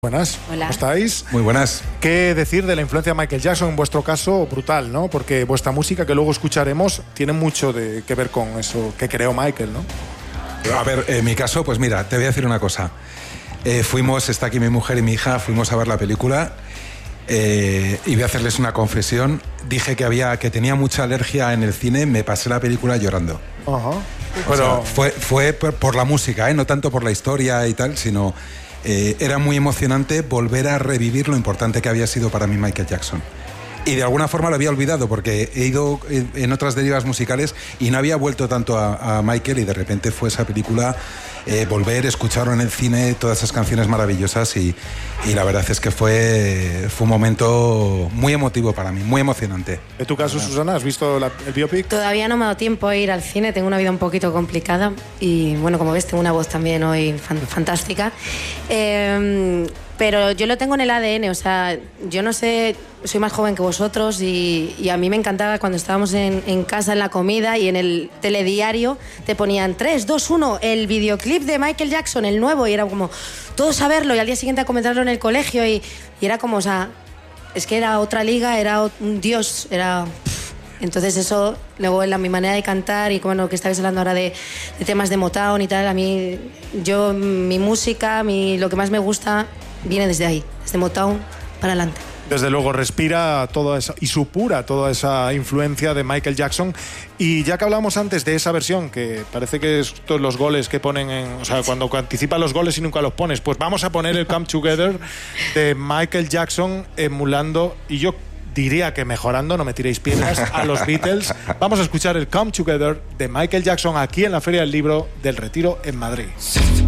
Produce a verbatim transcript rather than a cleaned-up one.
Buenas, Hola. ¿cómo estáis? Muy buenas. ¿Qué decir de la influencia de Michael Jackson? En vuestro caso, brutal, ¿no? Porque vuestra música, que luego escucharemos, tiene mucho de, que ver con eso que creó Michael, ¿no? A ver, en mi caso, pues mira, te voy a decir una cosa. Eh, fuimos, está aquí mi mujer y mi hija, fuimos a ver la película eh, y voy a hacerles una confesión. Dije que, había, que tenía mucha alergia en el cine, me pasé la película llorando. Ajá. Pero... O sea, fue, fue por, por la música, ¿eh? No tanto por la historia y tal, sino... Eh, era muy emocionante volver a revivir lo importante que había sido para mí Michael Jackson. Y de alguna forma lo había olvidado porque he ido en otras derivas musicales y no había vuelto tanto a, a Michael, y de repente fue esa película, eh, volver, escucharlo en el cine, todas esas canciones maravillosas, y, y la verdad es que fue, fue un momento muy emotivo para mí, muy emocionante. ¿En tu caso, Susana, has visto la, el biopic? Todavía no me ha dado tiempo a ir al cine, tengo una vida un poquito complicada y bueno, como ves, tengo una voz también hoy fan, fantástica. Eh, pero yo lo tengo en el A D N, o sea, yo no sé, soy más joven que vosotros y, y a mí me encantaba cuando estábamos en, en casa en la comida y en el telediario te ponían tres, dos, uno, el videoclip de Michael Jackson, el nuevo, y era como todos a verlo y al día siguiente a comentarlo en el colegio y, y era como, o sea, es que era otra liga, era un dios, era... Entonces eso, luego en la, mi manera de cantar y bueno, que estabais hablando ahora de, de temas de Motown y tal, a mí, yo, mi música, mi, lo que más me gusta viene desde ahí, desde Motown para adelante. Desde luego respira toda esa y supura toda esa influencia de Michael Jackson. Y ya que hablábamos antes de esa versión, que parece que es todos los goles que ponen en, o sea, cuando anticipas los goles y nunca los pones, pues vamos a poner el Come Together de Michael Jackson emulando, y yo diría que mejorando, no me tiréis piedras, a los Beatles. Vamos a escuchar el Come Together de Michael Jackson aquí en la Feria del Libro del Retiro en Madrid.